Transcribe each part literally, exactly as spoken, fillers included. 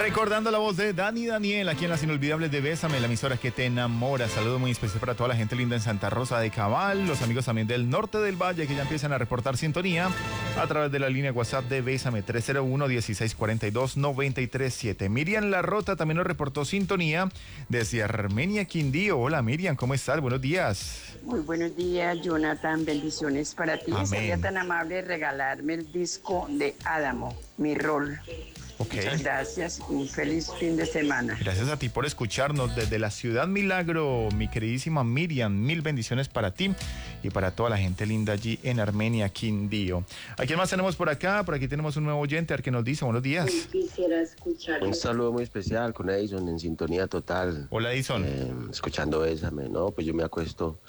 Recordando la voz de Dani Daniel aquí en las inolvidables de Bésame, la emisora que te enamora. Saludo muy especial para toda la gente linda en Santa Rosa de Cabal, los amigos también del norte del valle que ya empiezan a reportar sintonía a través de la línea WhatsApp de Bésame tres cero uno, uno seis cuatro dos, nueve tres siete. Miriam Larrota también nos reportó sintonía desde Armenia, Quindío. Hola Miriam, ¿cómo estás? Buenos días. Muy buenos días, Jonathan. Bendiciones para ti. Amén. Sería tan amable de regalarme el disco de Adamo, Mi Rol. Okay. Muchas gracias y un feliz fin de semana. Gracias a ti por escucharnos desde la Ciudad Milagro, mi queridísima Miriam. Mil bendiciones para ti y para toda la gente linda allí en Armenia, Quindío. ¿A quién más tenemos por acá? Por aquí tenemos un nuevo oyente, al que nos dice buenos días. Quisiera escuchar. Un saludo muy especial con Edison en sintonía total. Hola Edison. Eh, escuchando Bésame, ¿no? Pues yo me acuesto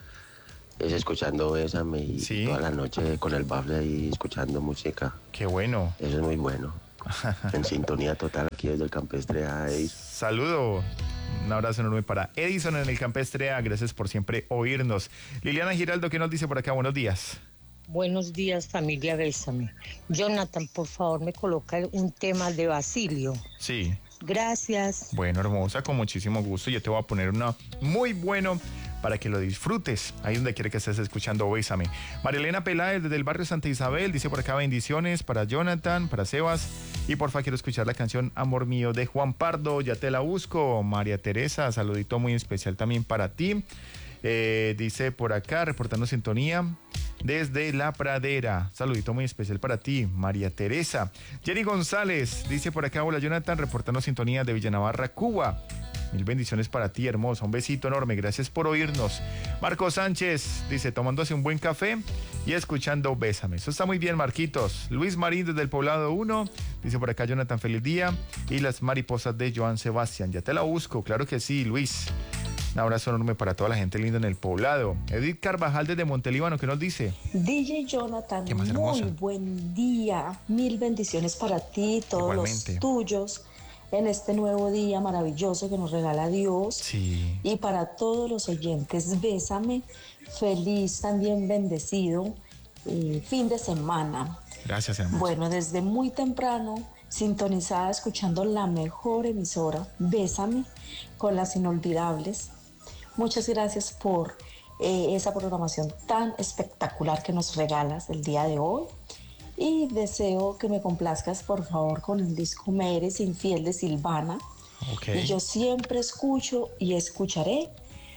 es escuchando Bésame y ¿sí? Toda la noche con el bafle ahí escuchando música. Qué bueno. Eso es muy bueno. En sintonía total aquí desde el Campestre A. Edison. Saludo, un abrazo enorme para Edison en el Campestre A. Gracias por siempre oírnos. Liliana Giraldo, ¿qué nos dice por acá? Buenos días. Buenos días, familia Bésame. Jonathan, por favor, me coloca un tema de Basilio. Sí. Gracias. Bueno, hermosa, con muchísimo gusto. Yo te voy a poner una muy bueno para que lo disfrutes, ahí donde quiere que estés escuchando Bésame. María Elena Peláez desde el barrio Santa Isabel dice por acá bendiciones para Jonathan, para Sebas, y porfa quiero escuchar la canción Amor Mío de Juan Pardo, ya te la busco. María Teresa, saludito muy especial también para ti. Eh, dice por acá, reportando sintonía desde La Pradera, saludito muy especial para ti, María Teresa. Jenny González dice por acá, hola Jonathan, reportando sintonía de Villanavarra, Cuba. Mil bendiciones para ti, hermosa. Un besito enorme. Gracias por oírnos. Marco Sánchez dice, tomándose un buen café y escuchando Bésame. Eso está muy bien, Marquitos. Luis Marín desde el Poblado uno. Dice por acá, Jonathan, feliz día. Y las mariposas de Joan Sebastián. Ya te la busco. Claro que sí, Luis. Un abrazo enorme para toda la gente linda en el Poblado. Edith Carvajal desde Montelíbano, ¿qué nos dice? D J Jonathan, ¿qué más hermosa? Muy buen día. Mil bendiciones para ti, todos Igualmente. Los tuyos. En este nuevo día maravilloso que nos regala Dios. Sí. Y para todos los oyentes, Bésame, feliz también bendecido eh, fin de semana. Gracias, hermoso. Bueno, desde muy temprano, sintonizada, escuchando la mejor emisora, Bésame, con las inolvidables. Muchas gracias por eh, esa programación tan espectacular que nos regalas el día de hoy. Y deseo que me complazcas, por favor, con el disco Me Eres Infiel de Silvana. Okay. Y yo siempre escucho y escucharé.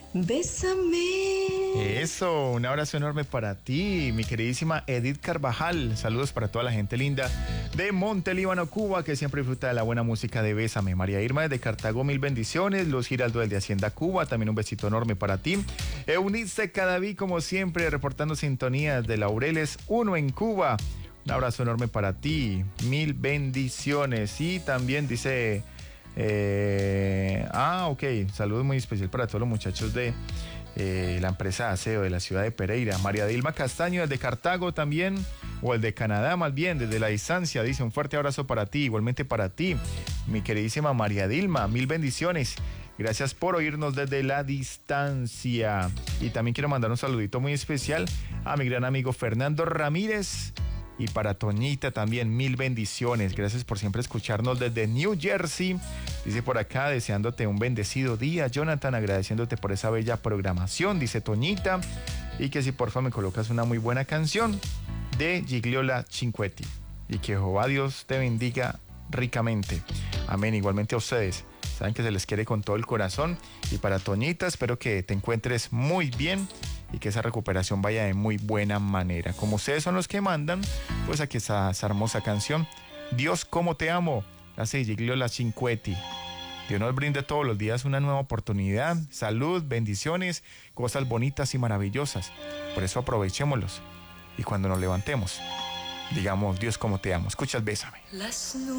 Bésame. Eso, un abrazo enorme para ti, mi queridísima Edith Carvajal. Saludos para toda la gente linda de Montelíbano, Cuba, que siempre disfruta de la buena música de Bésame. María Irma desde Cartago, mil bendiciones. Luz Giraldo desde Hacienda, Cuba, también un besito enorme para ti. Eunice Cadaví, como siempre, reportando sintonías de Laureles uno en Cuba. Un abrazo enorme para ti, mil bendiciones. Y también dice, eh, ah, ok, saludos muy especial para todos los muchachos de eh, la empresa de aseo de la ciudad de Pereira. María Dilma Castaño desde Cartago también, o el de Canadá más bien, desde la distancia, dice un fuerte abrazo para ti, igualmente para ti, mi queridísima María Dilma, mil bendiciones. Gracias por oírnos desde la distancia. Y también quiero mandar un saludito muy especial a mi gran amigo Fernando Ramírez. Y para Toñita también, mil bendiciones. Gracias por siempre escucharnos desde New Jersey. Dice por acá, deseándote un bendecido día, Jonathan, agradeciéndote por esa bella programación, dice Toñita. Y que si porfa me colocas una muy buena canción de Gigliola Cinquetti. Y que Jehová Dios te bendiga ricamente. Amén. Igualmente a ustedes. Saben que se les quiere con todo el corazón. Y para Toñita, espero que te encuentres muy bien y que esa recuperación vaya de muy buena manera. Como ustedes son los que mandan, pues aquí está esa hermosa canción. Dios, cómo te amo, hace Gigliola Cinquetti. Dios nos brinde todos los días una nueva oportunidad, salud, bendiciones, cosas bonitas y maravillosas. Por eso aprovechémoslos. Y cuando nos levantemos, digamos, Dios, cómo te amo. Escuchas, Bésame. Las